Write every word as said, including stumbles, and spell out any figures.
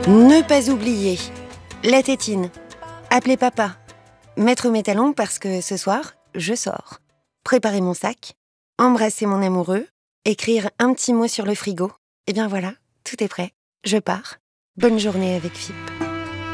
Ne pas oublier la tétine, appeler papa, mettre mes talons parce que ce soir, je sors, préparer mon sac, embrasser mon amoureux, écrire un petit mot sur le frigo. Et bien voilà, tout est prêt, je pars. Bonne journée avec F I P.